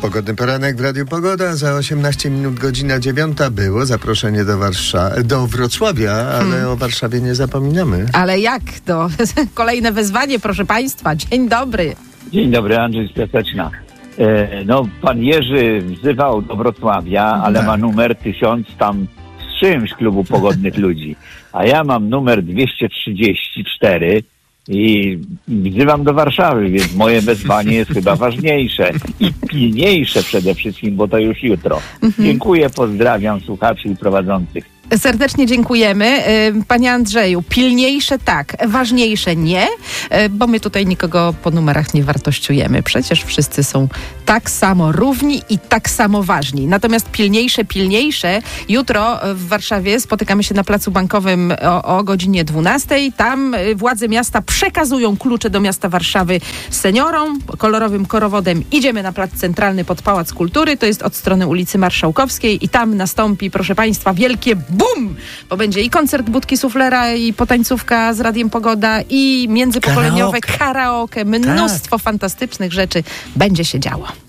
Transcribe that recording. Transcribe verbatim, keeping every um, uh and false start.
Pogodny poranek w Radiu Pogoda. Za osiemnaście minut godzina dziewiąta było zaproszenie do Warszawy, do Wrocławia, ale hmm. o Warszawie nie zapominamy. Ale jak to? Kolejne wezwanie, proszę Państwa. Dzień dobry. Dzień dobry, Andrzej z Piaseczna. E, no, pan Jerzy wzywał do Wrocławia, ale tak. ma numer tysiąc tam z czymś klubu pogodnych ludzi. A ja mam numer dwieście trzydzieści cztery i wzywam do Warszawy, więc moje wezwanie jest chyba ważniejsze i pilniejsze przede wszystkim, bo to już jutro. Mhm. Dziękuję, pozdrawiam słuchaczy i prowadzących. Serdecznie dziękujemy. Panie Andrzeju, pilniejsze tak, ważniejsze nie, bo my tutaj nikogo po numerach nie wartościujemy. Przecież wszyscy są tak samo równi i tak samo ważni. Natomiast pilniejsze, pilniejsze. Jutro w Warszawie spotykamy się na Placu Bankowym o, o godzinie dwunastej. Tam władze miasta przekazują klucze do miasta Warszawy seniorom. Kolorowym korowodem idziemy na Plac Centralny pod Pałac Kultury. To jest od strony ulicy Marszałkowskiej i tam nastąpi, proszę Państwa, wielkie bum! Bo będzie i koncert Budki Suflera, i potańcówka z Radiem Pogoda, i międzypokoleniowe karaoke. karaoke. Mnóstwo tak. fantastycznych rzeczy będzie się działo.